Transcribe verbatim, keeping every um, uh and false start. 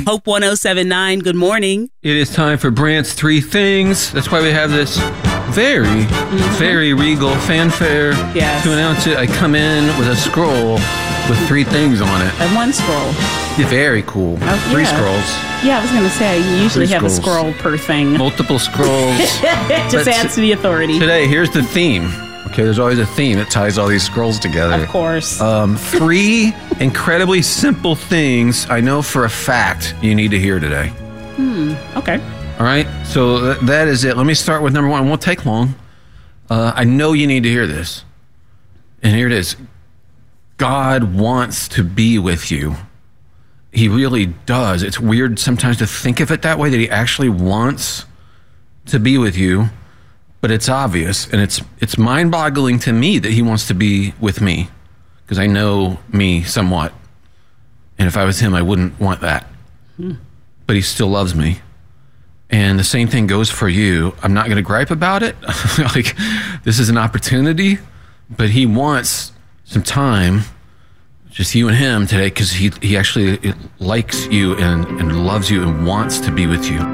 Hope one oh seven nine, good morning. It is time for Brant's Three Things. That's why we have this very, mm-hmm. very regal fanfare yes. to announce it. I come in with a scroll with three things on it. And one scroll. Very cool. Oh, three yeah. scrolls. Yeah, I was going to say, you usually three have scrolls. a scroll per thing. Multiple scrolls. Just adds to the authority. Today, here's the theme. Okay, there's always a theme that ties all these scrolls together. Of course. Um, three incredibly simple things I know for a fact you need to hear today. Hmm, okay. All right, so th- that is it. Let me start with number one. It won't take long. Uh, I know you need to hear this. And here it is. God wants to be with you. He really does. It's weird sometimes to think of it that way, that he actually wants to be with you. But it's obvious, and it's it's mind-boggling to me that he wants to be with me, because I know me somewhat. And if I was him, I wouldn't want that. Hmm. But he still loves me. And the same thing goes for you. I'm not going to gripe about it. Like, this is an opportunity, but he wants some time, just you and him today, because he, he actually likes you and, and loves you and wants to be with you.